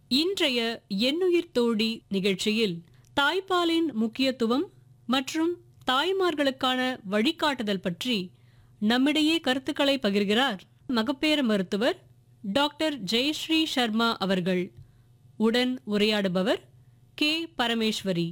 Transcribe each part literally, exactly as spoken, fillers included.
இன்றைய எண்ணுயிர் தோழி நிகழ்ச்சியில் தாய்ப்பாலின் முக்கியத்துவம் மற்றும் தாய்மார்களுக்கான வழிகாட்டுதல் பற்றி நம்மிடையே கருத்துக்களை பகிர்கிறார் மகப்பேறு மருத்துவர் டாக்டர் ஜெயஸ்ரீ சர்மா அவர்கள். உடன் உரையாடுபவர் கே பரமேஸ்வரி.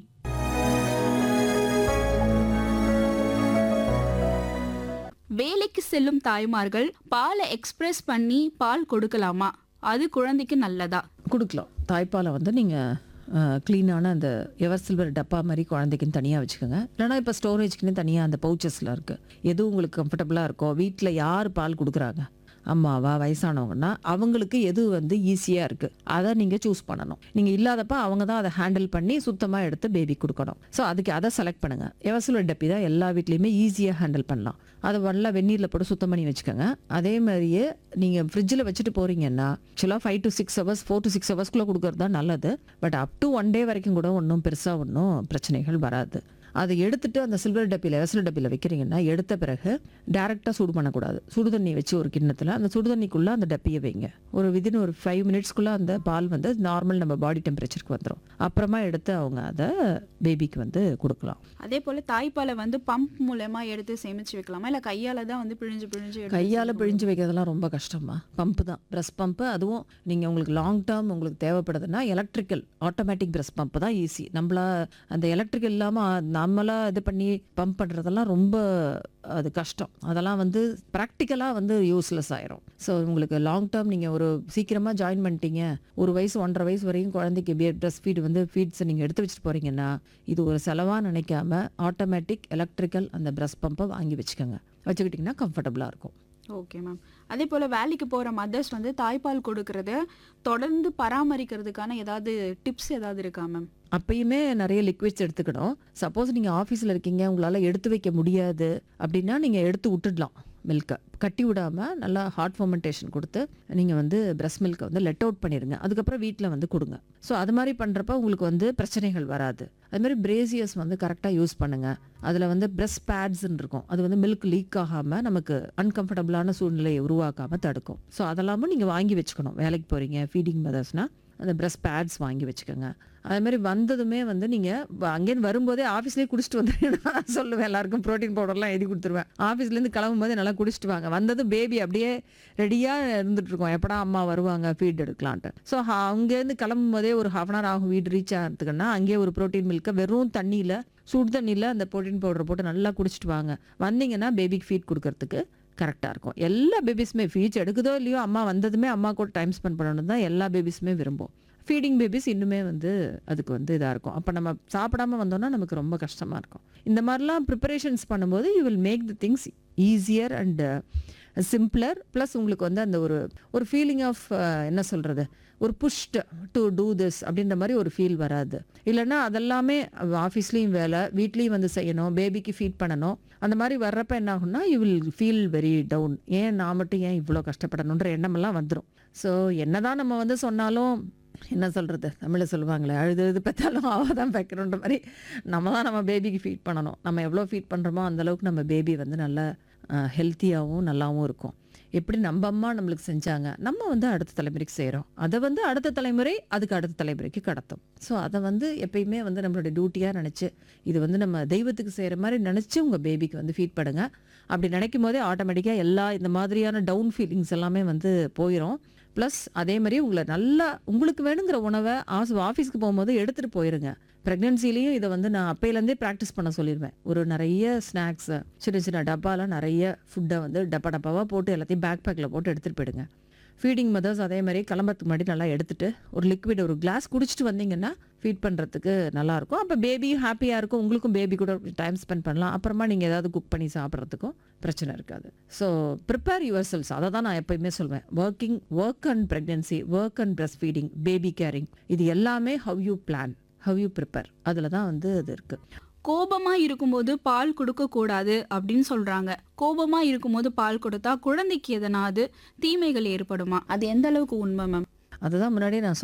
வேலைக்கு செல்லும் தாய்மார்கள் பாலை எக்ஸ்பிரஸ் பண்ணி பால் கொடுக்கலாமா? அது குழந்தைக்கு நல்லதா? கொடுக்கலாம். தாய்ப்பாலை வந்து நீங்கள் க்ளீனான அந்த எவர் சில்வர் டப்பா மாதிரி குழந்தைக்குன்னு தனியாக வச்சுக்கோங்க. இல்லைனா இப்போ ஸ்டோரேஜ்க்குன்னு தனியாக அந்த பவுச்சஸில் இருக்குது. எது உங்களுக்கு கம்ஃபர்டபுளாக இருக்கோ, வீட்டில் யார் பால் கொடுக்குறாங்க, அம்மாவா வயசானவங்கன்னா அவங்களுக்கு எது வந்து ஈஸியாக இருக்குது அதை நீங்கள் சூஸ் பண்ணணும். நீங்கள் இல்லாதப்ப அவங்க தான் அதை ஹேண்டில் பண்ணி சுத்தமாக எடுத்து பேபி கொடுக்கணும். ஸோ அதுக்கு அதை செலக்ட் பண்ணுங்கள். எவசில் டப்பி தான் எல்லா வீட்லேயுமே ஈஸியாக ஹேண்டில் பண்ணலாம். அதை நல்லா வெந்நீரில் போட்டு சுத்தம் பண்ணி வச்சுக்கோங்க. அதே மாதிரியே நீங்கள் ஃப்ரிட்ஜில் வச்சுட்டு போகிறீங்கன்னா ஆக்சுவலாக five to six hours four to six ஹவர்ஸ்க்குள்ளே கொடுக்குறது தான் நல்லது. But up to one day வரைக்கும் கூட ஒன்றும் பெருசாக ஒன்றும் பிரச்சனைகள் வராது. அதை எடுத்துட்டு அந்த சில்வர் டப்பியில் வெசல் டப்பியில் வைக்கிறீங்கன்னா எடுத்த பிறகு டேரெக்டாக சூடு பண்ணக்கூடாது. சுடுதண்ணி வச்சு ஒரு கிண்ணத்தில் அந்த சுடுதண்ணிக்குள்ளே அந்த டப்பியை வைங்க. ஒரு விதின் ஒரு ஃபைவ் மினிட்ஸ்க்குள்ளே அந்த பால் வந்து நார்மல் நம்ம பாடி டெம்பரேச்சருக்கு வந்துடும். அப்புறமா எடுத்து அவங்க அதை பேபிக்கு வந்து கொடுக்கலாம். அதே போல தாய்ப்பாலை வந்து பம்ப் மூலமா எடுத்து சேமிச்சு வைக்கலாமா, இல்லை கையால தான் வந்து பிழிஞ்சு பிழிஞ்சு எடுத்து கையால் சேமிக்கணுமா? பிழிஞ்சு வைக்கிறதெல்லாம் ரொம்ப கஷ்டமா. பம்பு தான், பிரஸ் பம்பு. அதுவும் நீங்கள் உங்களுக்கு லாங் டேர்ம் உங்களுக்கு தேவைப்படுதுன்னா எலக்ட்ரிக்கல் ஆட்டோமேட்டிக் பிரஸ் பம்பு தான் ஈஸி. நம்மளா அந்த எலக்ட்ரிக்கல் இல்லாமல் நம்மளா இது பண்ணி பம்ப் பண்ணுறதெல்லாம் ரொம்ப அது கஷ்டம். அதெல்லாம் வந்து ப்ராக்டிக்கலாக வந்து யூஸ்லெஸ் ஆயிரும். ஸோ உங்களுக்கு லாங் டேர்ம் நீங்கள் ஒரு சீக்கிரமாக ஜாயின் பண்ணிட்டீங்க, ஒரு வயசு ஒன்றரை வயசு வரைக்கும் குழந்தைக்கு பிரஸ்ட் ஃபீட் வந்து ஃபீட்ஸை நீங்கள் எடுத்து வச்சுட்டு போகிறீங்கன்னா இது ஒரு செலவாக நினைக்காம ஆட்டோமேட்டிக் எலக்ட்ரிக்கல் அந்த பிரஸ் பம்பை வாங்கி வச்சுக்கோங்க. வச்சுக்கிட்டிங்கன்னா கம்ஃபர்டபுளாக இருக்கும். Okay ma'am. அதே போல வேலைக்கு போற மதர்ஸ் வந்து தாய்ப்பால் கொடுக்கறத தொடர்ந்து பராமரிக்கிறதுக்கான ஏதாவது டிப்ஸ் ஏதாவது இருக்கா மேம்? அப்பயுமே நிறைய லிக்விட்ஸ் எடுத்துக்கணும். சப்போஸ் நீங்கள் ஆஃபீஸில் இருக்கீங்க, உங்களால் எடுத்து வைக்க முடியாது அப்படின்னா நீங்கள் எடுத்து விட்டுடலாம். மில்கை கட்டி விடாமல் நல்லா ஹாட் ஃபர்மெண்டேஷன் கொடுத்து நீங்கள் வந்து பிரஸ்ட் மில்கை வந்து லெட் அவுட் பண்ணிடுங்க. அதுக்கப்புறம் வீட்டில் வந்து கொடுங்க. ஸோ அது மாதிரி பண்ணுறப்ப உங்களுக்கு வந்து பிரச்சனைகள் வராது. அது மாதிரி பிரேசியஸ் வந்து கரெக்டாக யூஸ் பண்ணுங்கள். அதில் வந்து பிரஸ்ட் பேட்ஸ்ன்னு இருக்கும். அது வந்து மில்க் லீக் ஆகாமல் நமக்கு அன்கம்ஃபர்டபுளான சூழ்நிலையை உருவாக்காமல் தடுக்கும். ஸோ அதெல்லாமும் நீங்கள் வாங்கி வச்சுக்கணும். வேலைக்கு போகிறீங்க, ஃபீடிங் மதர்ஸ்னால் அந்த பிரஸ்ட் பேட்ஸ் வாங்கி வச்சுக்கோங்க. அதே மாதிரி வந்ததுமே வந்து நீங்கள் அங்கேருந்து வரும்போதே ஆஃபீஸ்லேயே குடிச்சிட்டு வந்துடுங்க. நான் சொல்லுவேன் எல்லாருக்கும், ப்ரோட்டீன் பவுடர்லாம் எழுதி கொடுத்துருவேன். ஆஃபீஸ்லேருந்து கிளம்பும் போது நல்லா குடிச்சிட்டு வாங்க. வந்ததும் பேபி அப்படியே ரெடியாக இருந்துட்டு இருக்கோம், எப்படா அம்மா வருவாங்க ஃபீட் எடுக்கலான்ட்டு. ஸோ அங்கேருந்து கிளம்பும் போதே ஒரு ஹாஃப் அன் ஹவர் ஆகும் வீடு ரீச் ஆகிறதுக்குன்னா அங்கேயே ஒரு ப்ரோட்டீன் மில்கை வெறும் தண்ணியில் சுடு தண்ணியில் அந்த ப்ரோட்டீன் பவுடர் போட்டு நல்லா குடிச்சிட்டு வாங்க. வந்தீங்கன்னா பேபிக்கு ஃபீட் கொடுக்கறதுக்கு கரெக்டாக இருக்கும். எல்லா பேபிஸுமே ஃபீட்ஸ் எடுக்குதோ இல்லையோ அம்மா வந்ததுமே அம்மா கூட டைம் ஸ்பெண்ட் பண்ணணும் தான் எல்லா பேபிஸுமே விரும்பும். ஃபீடிங் பேபிஸ் இன்னுமே வந்து அதுக்கு வந்து இதாக இருக்கும். அப்போ நம்ம சாப்பிடாம வந்தோம்னா நமக்கு ரொம்ப கஷ்டமாக இருக்கும். இந்த மாதிரிலாம் ப்ரிப்பரேஷன்ஸ் பண்ணும்போது you will make the things easier and simpler. Plus உங்களுக்கு வந்து அந்த ஒரு ஒரு ஃபீலிங் ஆஃப் என்ன சொல்கிறது, ஒரு புஷ்ட் டு டூ திஸ் அப்படின்ற மாதிரி ஒரு ஃபீல் வராது. இல்லைன்னா அதெல்லாமே ஆஃபீஸ்லேயும் வேலை, வீட்லேயும் வந்து செய்யணும், பேபிக்கு ஃபீட் பண்ணணும். அந்த மாதிரி வர்றப்ப என்ன ஆகும்னா you will feel very down. ஏன் நான் மட்டும் ஏன் இவ்வளோ கஷ்டப்படணுன்ற எண்ணமெல்லாம் வந்துடும். ஸோ என்னதான் நம்ம வந்து சொன்னாலும் என்ன சொல்கிறது, தமிழில் சொல்லுவாங்களே, அழுது இது பார்த்தாலும் அவள் தான் வைக்கணுன்ற மாதிரி நம்ம தான் நம்ம பேபிக்கு ஃபீட் பண்ணணும். நம்ம எவ்வளோ ஃபீட் பண்ணுறோமோ அந்தளவுக்கு நம்ம பேபி வந்து நல்லா ஹெல்த்தியாகவும் நல்லாவும் இருக்கும். எப்படி நம்ம அம்மா நம்மளுக்கு செஞ்சாங்க, நம்ம வந்து அடுத்த தலைமுறைக்கு செய்கிறோம். அதை வந்து அடுத்த தலைமுறை அதுக்கு அடுத்த தலைமுறைக்கு கடத்தும். ஸோ அதை வந்து எப்பயுமே வந்து நம்மளுடைய டியூட்டியாக நினச்சி இது வந்து நம்ம தெய்வத்துக்கு செய்கிற மாதிரி நினச்சி உங்கள் பேபிக்கு வந்து ஃபீட் பண்ணுங்க. அப்படி நினைக்கும் போதே ஆட்டோமேட்டிக்காக எல்லா இந்த மாதிரியான டவுன் ஃபீலிங்ஸ் எல்லாமே வந்து போயிடும். ப்ளஸ் அதே மாதிரி உங்களை நல்லா உங்களுக்கு வேணுங்கிற உணவை ஆஸ் ஆஃபீஸ்க்கு போகும்போது எடுத்துகிட்டு போயிருங்க. ப்ரெக்னென்சிலையும் இதை வந்து நான் அப்பையிலேருந்தே ப்ராக்டிஸ் பண்ண சொல்லிடுவேன். ஒரு நிறைய ஸ்நாக்ஸு சின்ன சின்ன டப்பாலாம் நிறைய ஃபுட்டை வந்து டப்பா டப்பாவாக போட்டு எல்லாத்தையும் பேக் பேக்கில் போட்டு எடுத்துகிட்டு போயிடுங்க. ஃபீடிங் மதர்ஸ் அதே மாதிரி கிளம்புறதுக்கு முன்னாடி நல்லா எடுத்துகிட்டு ஒரு லிக்விட் ஒரு கிளாஸ் குடிச்சிட்டு வந்தீங்கன்னா ஃபீட் பண்ணுறதுக்கு நல்லாயிருக்கும். அப்போ பேபியும் ஹாப்பியாக இருக்கும், உங்களுக்கும் பேபி கூட டைம் ஸ்பெண்ட் பண்ணலாம். அப்புறமா நீங்கள் ஏதாவது குக் பண்ணி சாப்பிட்றதுக்கும் பிரச்சனை இருக்காது. So prepare your cells. அதை தான் நான் எப்போயுமே சொல்வேன். Working work and pregnancy, work and breast feeding, baby carrying, இது எல்லாமே how you plan, how you prepare, அதில் தான் வந்து அது இருக்குது. கோபமா இருக்கும்போது பால் கொடுக்க கூடாது அப்படின்னு சொல்றாங்க. கோபமா இருக்கும்போது பால் கொடுத்தா குழந்தைக்கு எதனாவது தீமைகள் ஏற்படுமா? அது எந்த அளவுக்கு உண்மை மேம்? அதுதான் முன்னாடியே நான்